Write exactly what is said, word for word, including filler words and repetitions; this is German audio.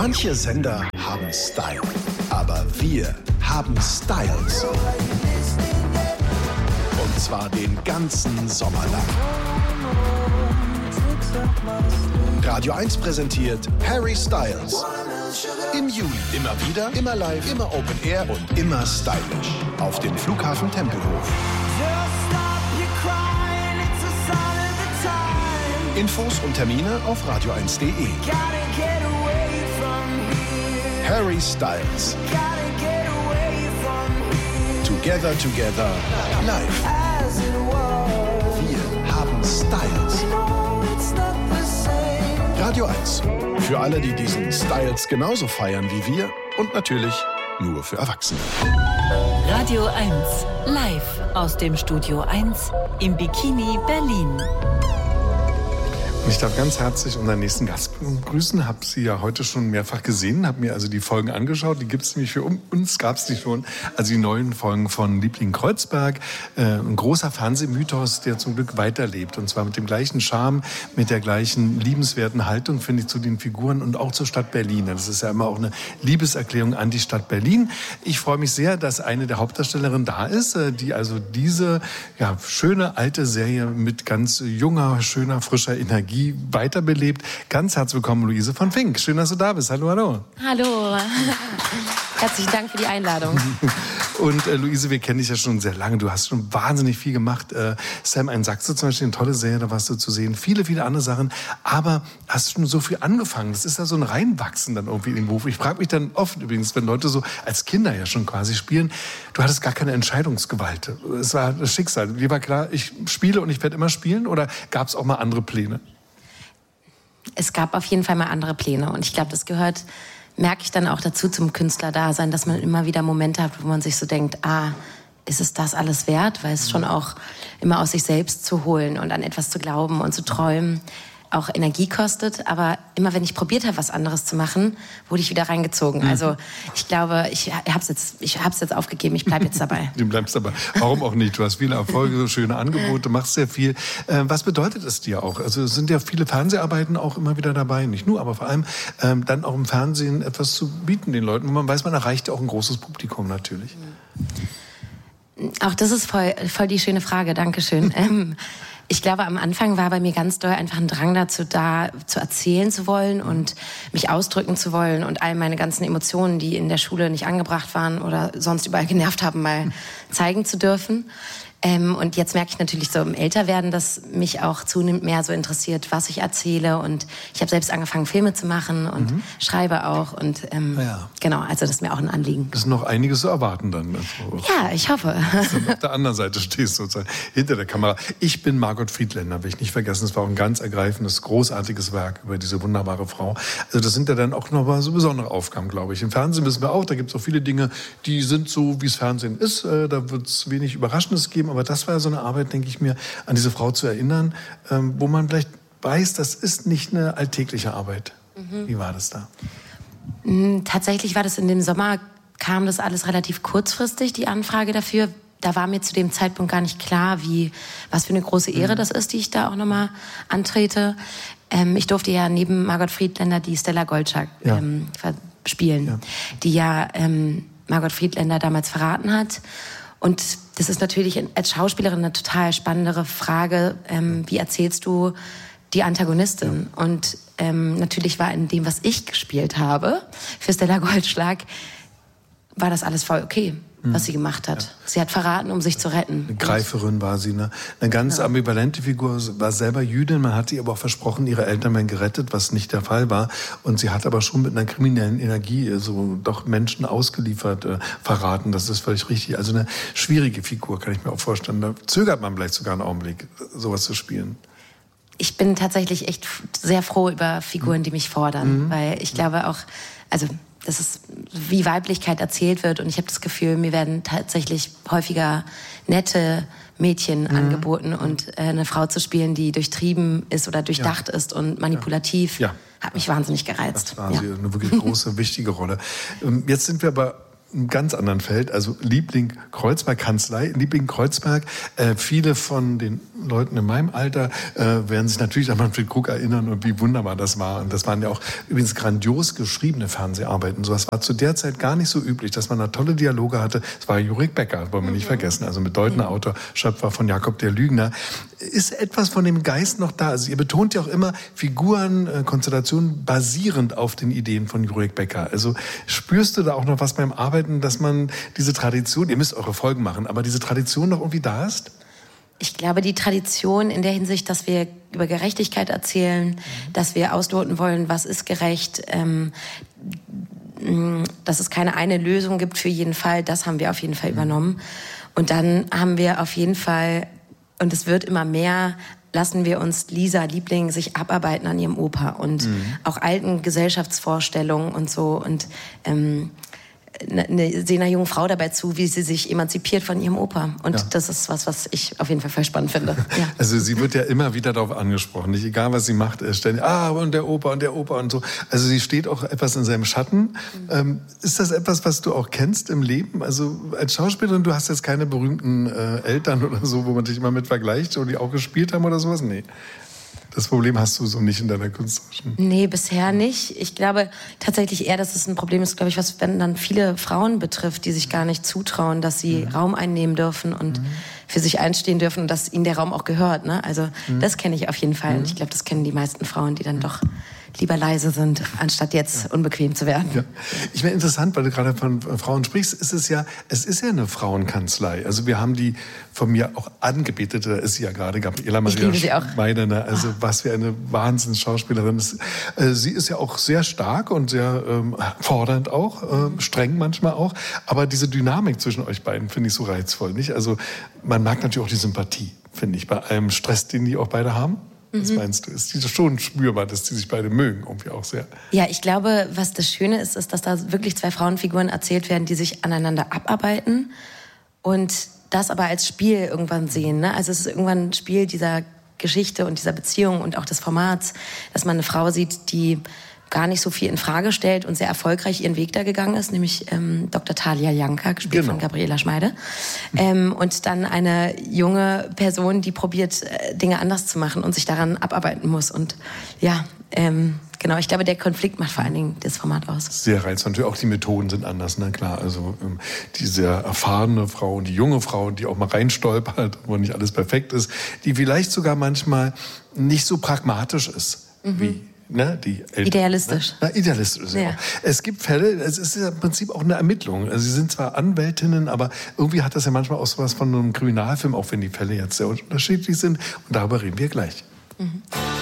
Manche Sender haben Style, aber wir haben Styles. Und zwar den ganzen Sommer lang. Radio eins präsentiert Harry Styles. Im Juli immer wieder, immer live, immer Open Air und immer stylisch. Auf dem Flughafen Tempelhof. Infos und Termine auf radio eins punkt de. Harry Styles. Together, together, live. Wir haben Styles. Radio eins. Für alle, die diesen Styles genauso feiern wie wir. Und natürlich nur für Erwachsene. Radio eins. Live aus dem Studio eins im Bikini Berlin. Ich darf ganz herzlich unseren nächsten Gast begrüßen. Habe sie ja heute schon mehrfach gesehen, habe mir also die Folgen angeschaut. Die gibt es nämlich für uns, gab es die schon. Also die neuen Folgen von Liebling Kreuzberg. Äh, ein großer Fernsehmythos, der zum Glück weiterlebt. Und zwar mit dem gleichen Charme, mit der gleichen liebenswerten Haltung, finde ich, zu den Figuren und auch zur Stadt Berlin. Das ist ja immer auch eine Liebeserklärung an die Stadt Berlin. Ich freue mich sehr, dass eine der Hauptdarstellerinnen da ist, die also diese ja, schöne alte Serie mit ganz junger, schöner, frischer Energie weiterbelebt. Ganz herzlich willkommen, Luise von Fink. Schön, dass du da bist. Hallo, hallo. Hallo. Herzlichen Dank für die Einladung. Und äh, Luise, wir kennen dich ja schon sehr lange. Du hast schon wahnsinnig viel gemacht. Äh, Sam ein Sachse zum Beispiel, eine tolle Serie, da warst du zu sehen. Viele, viele andere Sachen. Aber hast schon so viel angefangen. Das ist ja so ein Reinwachsen dann irgendwie in den Beruf. Ich frage mich dann oft übrigens, wenn Leute so als Kinder ja schon quasi spielen, du hattest gar keine Entscheidungsgewalt. Es war das Schicksal. Dir war klar, ich spiele und ich werde immer spielen? Oder gab es auch mal andere Pläne? Es gab auf jeden Fall mal andere Pläne. Und ich glaube, das gehört, merke ich dann auch dazu zum Künstlerdasein, dass man immer wieder Momente hat, wo man sich so denkt, ah, ist es das alles wert? Weil es schon auch immer aus sich selbst zu holen und an etwas zu glauben und zu träumen auch Energie kostet. Aber immer wenn ich probiert habe, was anderes zu machen, wurde ich wieder reingezogen. Also ich glaube, ich habe es jetzt, ich hab's jetzt aufgegeben, ich bleibe jetzt dabei. Du bleibst dabei. Warum auch nicht? Du hast viele Erfolge, so schöne Angebote, machst sehr viel. Äh, was bedeutet es dir auch? Also es sind ja viele Fernseharbeiten auch immer wieder dabei. Nicht nur, aber vor allem ähm, dann auch im Fernsehen etwas zu bieten den Leuten. Und man weiß, man erreicht ja auch ein großes Publikum natürlich. Auch das ist voll, voll die schöne Frage. Dankeschön. ähm, Ich glaube, am Anfang war bei mir ganz doll einfach ein Drang dazu da, zu erzählen zu wollen und mich ausdrücken zu wollen und all meine ganzen Emotionen, die in der Schule nicht angebracht waren oder sonst überall genervt haben, mal zeigen zu dürfen. Ähm, und jetzt merke ich natürlich so im Älterwerden, dass mich auch zunehmend mehr so interessiert, was ich erzähle. Und ich habe selbst angefangen, Filme zu machen und mhm. schreibe auch. Und ähm, ja. genau, also das ist mir auch ein Anliegen. Es ist noch einiges zu erwarten dann. Also, ja, ich hoffe. Dass du auf der anderen Seite stehst sozusagen, hinter der Kamera. Ich bin Margot Friedländer, will ich nicht vergessen. Es war auch ein ganz ergreifendes, großartiges Werk über diese wunderbare Frau. Also das sind ja dann auch nochmal so besondere Aufgaben, glaube ich. Im Fernsehen wissen wir auch, da gibt es auch viele Dinge, die sind so, wie es Fernsehen ist. Da wird es wenig Überraschendes geben. Aber das war so eine Arbeit, denke ich mir, an diese Frau zu erinnern, ähm, wo man vielleicht weiß, das ist nicht eine alltägliche Arbeit. Mhm. Wie war das da? Tatsächlich war das in dem Sommer, kam das alles relativ kurzfristig, die Anfrage dafür. Da war mir zu dem Zeitpunkt gar nicht klar, wie, was für eine große Ehre mhm. das ist, die ich da auch nochmal antrete. Ähm, ich durfte ja neben Margot Friedländer die Stella Goldschlag ja. ähm, spielen, ja. die ja ähm, Margot Friedländer damals verraten hat. Und das ist natürlich als Schauspielerin eine total spannende Frage. Ähm, wie erzählst du die Antagonistin? Ja. Und ähm, natürlich war in dem, was ich gespielt habe, für Stella Goldschlag, war das alles voll okay, mhm. was sie gemacht hat. Ja. Sie hat verraten, um sich zu retten. Eine Greiferin war sie, ne? Eine ganz ja. ambivalente Figur, war selber Jüdin. Man hat ihr aber auch versprochen, ihre Eltern werden gerettet, was nicht der Fall war. Und sie hat aber schon mit einer kriminellen Energie so doch Menschen ausgeliefert, äh, verraten. Das ist völlig richtig. Also eine schwierige Figur, kann ich mir auch vorstellen. Da zögert man vielleicht sogar einen Augenblick, sowas zu spielen. Ich bin tatsächlich echt sehr froh über Figuren, die mich fordern. Mhm. Weil ich glaube auch, also das ist, wie Weiblichkeit erzählt wird. Und ich habe das Gefühl, mir werden tatsächlich häufiger nette Mädchen mhm. angeboten. Und äh, eine Frau zu spielen, die durchtrieben ist oder durchdacht ja. ist und manipulativ, ja. hat mich wahnsinnig gereizt. Das war ja. sie, eine wirklich große, wichtige Rolle. Jetzt sind wir aber einem ganz anderen Feld, also Liebling Kreuzberg Kanzlei, Liebling Kreuzberg. Äh, viele von den Leuten in meinem Alter äh, werden sich natürlich an Manfred Krug erinnern und wie wunderbar das war. Und das waren ja auch übrigens grandios geschriebene Fernseharbeiten. So, das war zu der Zeit gar nicht so üblich, dass man da tolle Dialoge hatte. Es war Jurik Becker, wollen wir nicht vergessen, also bedeutender mhm. Autor, Schöpfer von Jakob der Lügner. Ist etwas von dem Geist noch da? Also ihr betont ja auch immer Figuren, äh, Konstellationen basierend auf den Ideen von Jurik Becker. Also spürst du da auch noch was beim Arbeiten, dass man diese Tradition, ihr müsst eure Folgen machen, aber diese Tradition noch irgendwie da ist? Ich glaube, die Tradition in der Hinsicht, dass wir über Gerechtigkeit erzählen, dass wir ausloten wollen, was ist gerecht, ähm, dass es keine eine Lösung gibt für jeden Fall, das haben wir auf jeden Fall übernommen. Und dann haben wir auf jeden Fall, und es wird immer mehr, lassen wir uns Lisa Liebling sich abarbeiten an ihrem Opa und mhm. auch alten Gesellschaftsvorstellungen und so und ähm, eine, sehen einer jungen Frau dabei zu, wie sie sich emanzipiert von ihrem Opa. Und ja. das ist was, was ich auf jeden Fall voll spannend finde. Ja. Also sie wird ja immer wieder darauf angesprochen. Nicht egal, was sie macht, ständig, ah, und der Opa und der Opa und so. Also sie steht auch etwas in seinem Schatten. Mhm. Ähm, ist das etwas, was du auch kennst im Leben? Also als Schauspielerin, du hast jetzt keine berühmten äh, Eltern oder so, wo man dich immer mit vergleicht oder die auch gespielt haben oder sowas? Nee. Das Problem hast du so nicht in deiner künstlerischen... Nee, bisher nicht. Ich glaube tatsächlich eher, dass es ein Problem ist, glaube ich, was wenn dann viele Frauen betrifft, die sich gar nicht zutrauen, dass sie mhm. Raum einnehmen dürfen und mhm. für sich einstehen dürfen und dass ihnen der Raum auch gehört. Ne? Also mhm. das kenne ich auf jeden Fall. Mhm. Und ich glaube, das kennen die meisten Frauen, die dann mhm. doch lieber leise sind, anstatt jetzt ja. unbequem zu werden. Ja. Ich meine, interessant, weil du gerade von Frauen sprichst, ist es ja, es ist ja eine Frauenkanzlei. Also wir haben die von mir auch angebetete, da ist sie ja gerade, Gabriela Maria Schmeidener, also oh. was für eine Wahnsinns-Schauspielerin ist. Sie ist ja auch sehr stark und sehr ähm, fordernd auch, äh, streng manchmal auch, aber diese Dynamik zwischen euch beiden finde ich so reizvoll, nicht? Also man merkt natürlich auch die Sympathie, finde ich, bei allem Stress, den die auch beide haben. Was mhm. meinst du? Ist die schon spürbar, dass die sich beide mögen, irgendwie auch sehr? Ja, ich glaube, was das Schöne ist, ist, dass da wirklich zwei Frauenfiguren erzählt werden, die sich aneinander abarbeiten und das aber als Spiel irgendwann sehen. Ne? Also es ist irgendwann ein Spiel dieser Geschichte und dieser Beziehung und auch des Formats, dass man eine Frau sieht, die gar nicht so viel in Frage stellt und sehr erfolgreich ihren Weg da gegangen ist, nämlich ähm, Doktor Thalia Janka, gespielt genau. von Gabriela Schmeide. Ähm, und dann eine junge Person, die probiert, äh, Dinge anders zu machen und sich daran abarbeiten muss. Und ja, ähm, genau, ich glaube, der Konflikt macht vor allen Dingen das Format aus. Sehr reizvoll. Natürlich auch die Methoden sind anders, na klar. Also ähm, die sehr erfahrene Frau und die junge Frau, die auch mal reinstolpert, wo nicht alles perfekt ist, die vielleicht sogar manchmal nicht so pragmatisch ist mhm. wie Ne, die Eltern, idealistisch. Ne? Na, idealistisch, ja. Es gibt Fälle, es ist ja im Prinzip auch eine Ermittlung. Also sie sind zwar Anwältinnen, aber irgendwie hat das ja manchmal auch sowas von einem Kriminalfilm, auch wenn die Fälle jetzt sehr unterschiedlich sind. Und darüber reden wir gleich. Mhm.